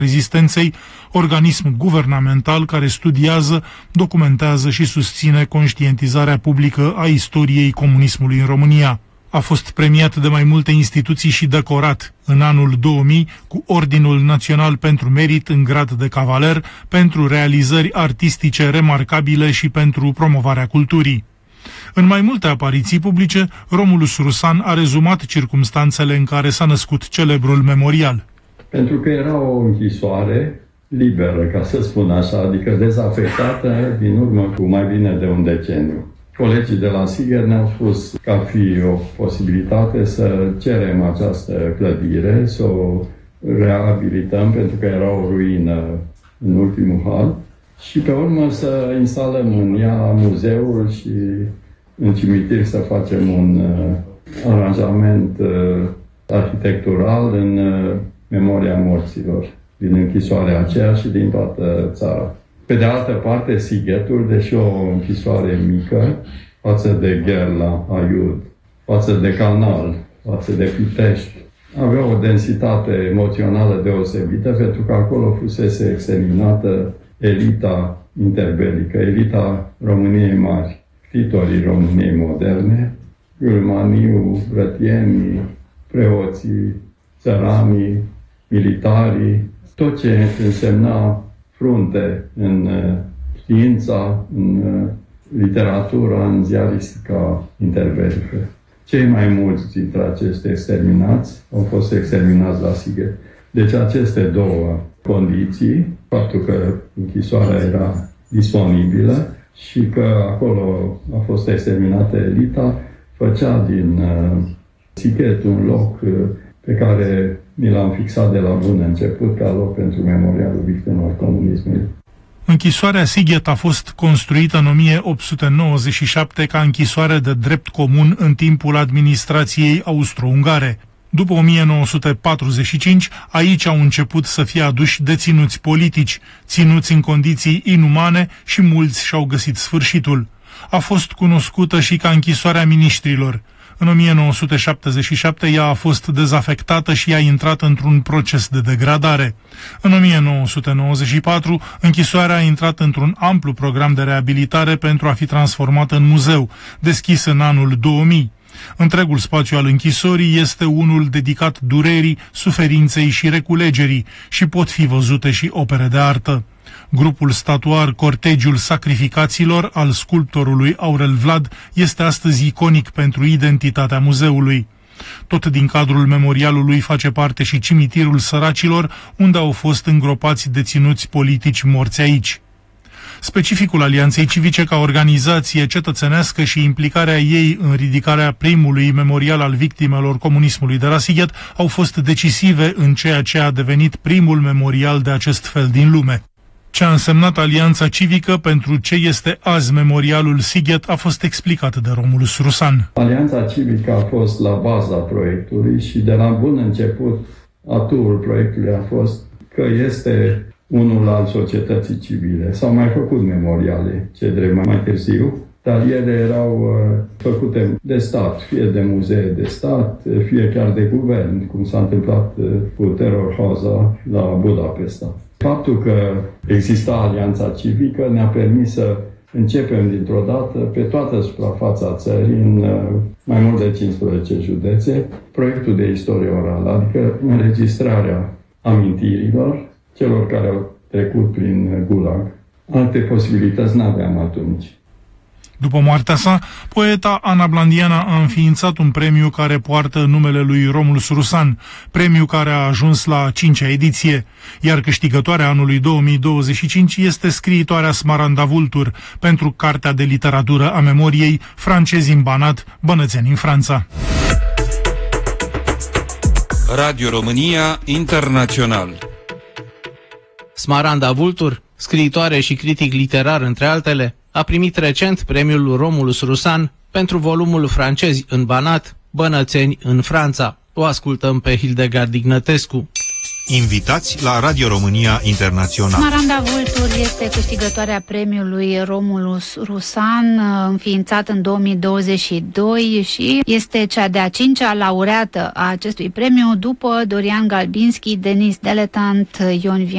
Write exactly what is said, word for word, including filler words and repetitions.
Rezistenței, organism guvernamental care studiază, documentează și susține conștientizarea publică a istoriei comunismului în România. A fost premiat de mai multe instituții și decorat în anul două mii cu Ordinul Național pentru Merit în grad de cavaler, pentru realizări artistice remarcabile și pentru promovarea culturii. În mai multe apariții publice, Romulus Rusan a rezumat circumstanțele în care s-a născut celebrul memorial. Pentru că era o închisoare liberă, ca să spun așa, adică dezafectată din urmă cu mai bine de un deceniu. Colegii de la Sighet ne-au spus că ar fi o posibilitate să cerem această clădire, să o reabilităm, pentru că era o ruină în ultimul hal, și pe urmă să instalăm în ea muzeul și în cimitir să facem un uh, aranjament uh, arhitectural în uh, memoria morților din închisoarea aceea și din toată țara. Pe de altă parte, Sighetul, deși o închisoare mică, față de Gherla, Aiud, față de Canal, față de Pitești, avea o densitate emoțională deosebită, pentru că acolo fusese exterminată elita interbelică, elita României mari, scritorii României moderne, Gâlmaniu, Rătienii, preoții, țăranii, militarii, tot ce însemna frunte în știința, în literatura, în ziaristica interbelică. Cei mai mulți dintre acești exterminați au fost exterminați la Sighet. Deci aceste două condiții, faptul că închisoarea era disponibilă și că acolo a fost exterminată elita, făcea din uh, Sighet un loc uh, pe care mi l-am fixat de la bun început ca loc pentru memorialul victimelor comunismului. Închisoarea Sighet a fost construită în o mie opt sute nouăzeci și șapte ca închisoare de drept comun în timpul administrației austro-ungare. După o mie nouă sute patruzeci și cinci, aici au început să fie aduși deținuți politici, ținuți în condiții inumane și mulți și-au găsit sfârșitul. A fost cunoscută și ca închisoarea miniștrilor. În o mie nouă sute șaptezeci și șapte ea a fost dezafectată și a intrat într-un proces de degradare. În o mie nouă sute nouăzeci și patru, închisoarea a intrat într-un amplu program de reabilitare pentru a fi transformată în muzeu, deschis în anul două mii. Întregul spațiu al închisorii este unul dedicat durerii, suferinței și reculegerii și pot fi văzute și opere de artă. Grupul statuar Cortegiul Sacrificaților al sculptorului Aurel Vlad este astăzi iconic pentru identitatea muzeului. Tot din cadrul memorialului face parte și cimitirul săracilor, unde au fost îngropați deținuți politici morți aici. Specificul Alianței Civice ca organizație cetățenească și implicarea ei în ridicarea primului memorial al victimelor comunismului de la Sighet au fost decisive în ceea ce a devenit primul memorial de acest fel din lume. Ce a însemnat Alianța Civică pentru ce este azi memorialul Sighet a fost explicat de Romulus Rusan. Alianța Civică a fost la baza proiectului și de la bun început atul proiectului a fost că este unul al societății civile. S-au mai făcut memoriale, ce drept mai târziu, dar ele erau uh, făcute de stat, fie de muzee de stat, fie chiar de guvern, cum s-a întâmplat uh, cu Terrorhauza la Budapesta. Faptul că exista Alianța Civică ne-a permis să începem dintr-o dată pe toată suprafața țării, în uh, mai mult de cincisprezece județe, proiectul de istorie orală, adică înregistrarea amintirilor celor care au trecut prin Gulag. Alte posibilități n-aveam atunci. După moartea sa, poeta Ana Blandiana a înființat un premiu care poartă numele lui Romulus Rusan, premiu care a ajuns la a cincea ediție, iar câștigătoarea anului două mii douăzeci și cinci este scriitoarea Smaranda Vultur pentru Cartea de Literatură a Memoriei, Francezi în Banat, bănățeni în Franța. Radio România Internațional. Smaranda Vultur, scriitoare și critic literar între altele, a primit recent premiul Romulus Rusan pentru volumul Francezi în Banat, bănățeni în Franța. O ascultăm pe Hildegard Ignătescu. Invitați la Radio România Internațional. Smaranda Vultur este câștigătoarea premiului Romulus Rusan, înființat în două mii douăzeci și doi și este cea de-a cincea laureată a acestui premiu după Dorian Galbinski, Denis Deletant, Ion Vian